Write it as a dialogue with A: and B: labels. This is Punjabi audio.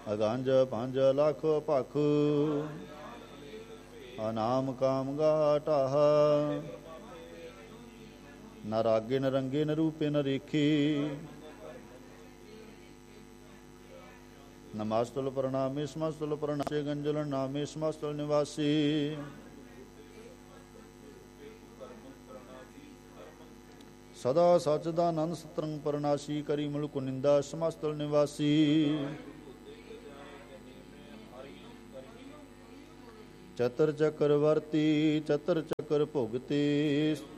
A: ਅਗੰਜ ਪੰਜ ਲਖ ਭਖ ਅਨਾਮ ਕਾਮ ਗਾਟਾਹ ਨ ਰਾਗੇ ਨ ਰੰਗੇ ਨ ਰੂਪੇ ਨ ਰੇਖੇ ਨਮਸਤੁਲ ਪ੍ਰਣਾਮੇ ਸਮਸਤੁਲ ਪ੍ਰਣਾਮੇ ਗੰਜਲ ਨਾਮੇ ਸਮਸਤੁਲ ਨਿਵਾਸੀ ਸਦਾ ਸਚਦਾਨੰਦ ਸਤਰੰਗ ਪਰਨਾਸੀ ਕਰੀ ਮੁਲਕ ਨਿੰਦਾ ਸਮਸਤੁਲ ਨਿਵਾਸੀ ਚਤਰ ਚਕਰਵਰਤੀ ਚਤਰ ਚਕਰ ਭੁਗਤੇ